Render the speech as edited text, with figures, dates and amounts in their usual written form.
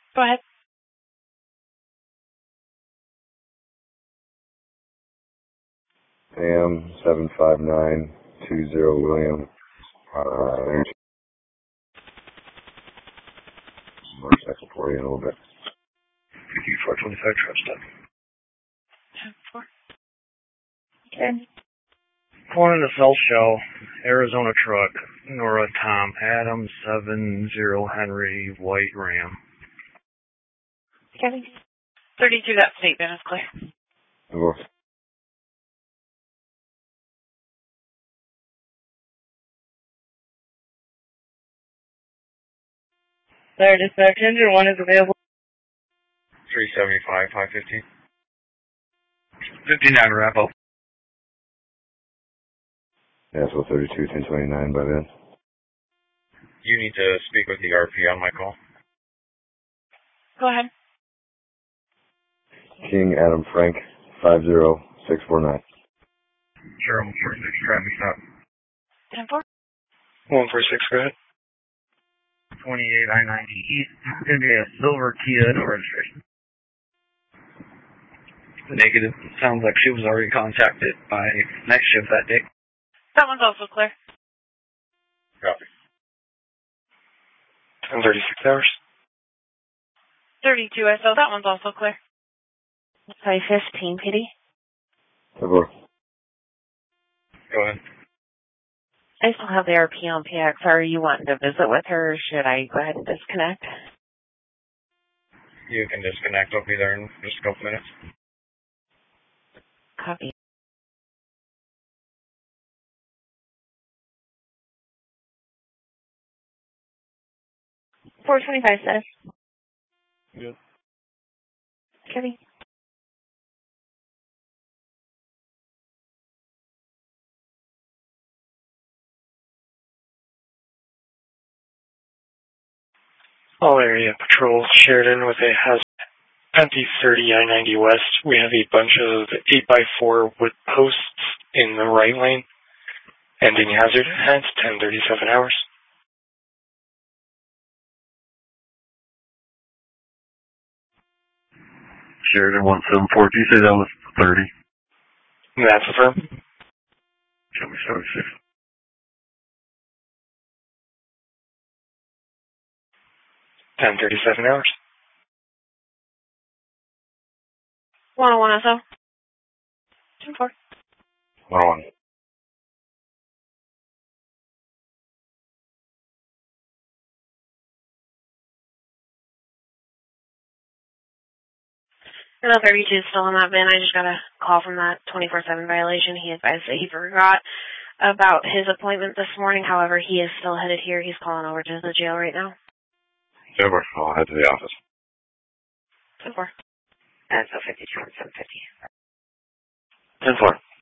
Go ahead. AM 75920 William. Motorcycle for you in a little bit. 425 truck stop. 10-4. Okay. Going in the Fell Show, Arizona truck, Nora Tom, Adam 70 Henry, white Ram. Okay. 32, that statement is clear. Over. There, dispatch, engine 1 is available. 375, 515. 59 Rapo. Yeah, so 32, 1029 by then. You need to speak with the RP on my call. Go ahead. King Adam Frank 50649. Sure, 146, traffic stop. 10-4. 146, go ahead. 28 I-90 East. It's going to be a silver Kia, no registration. Negative. Sounds like she was already contacted by next shift that day. That one's also clear. Copy. 10:36 hours. 32 SO, that one's also clear. 515, PD. Over. Go ahead. I still have the RP on PX. Are you wanting to visit with her, or should I go ahead and disconnect? You can disconnect. I'll be there in just a couple minutes. Copy. $425 status. Good. Kevin. All area patrols, Sheridan with a Penti 30 I-90 West. We have a bunch of 8x4 wood posts in the right lane. Ending hazard at 10:37 hours. Sheridan 174. Did you say that was 30? That's affirmed. Show me 76. 10:37 hours. 101 SO. 10-4. 101. No, 32 is still in that bin. I just got a call from that 24/7 violation. He advised that he forgot about his appointment this morning. However, he is still headed here. He's calling over to the jail right now. Over. I'll head to the office. 10-4. SO 52 and 750. 10-4.